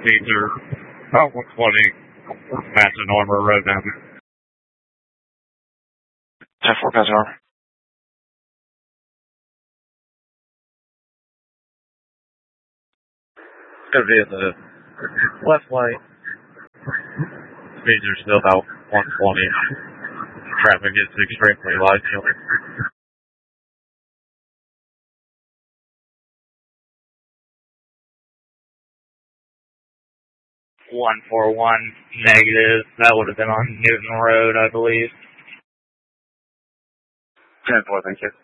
Speeds are about 120. Massive Normer Road down there. 10-4, pass Normer. It's going to be in the left lane. Speeds are still about 120. Traffic is extremely light. 141 negative. That would have been on Newton Road, I believe. 10-4, thank you.